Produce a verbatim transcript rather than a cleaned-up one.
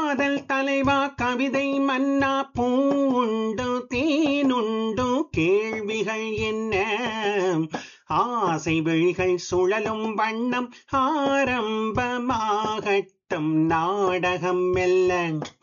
காதல் தலைவா கவிதை மன்னா பூவுண்டு தேனுண்டு கேள்விகள் என்ன ஆசை விழிகள் சுழலும் வண்ணம் ஆரம்பமாகட்டும் நாடகம் மெல்ல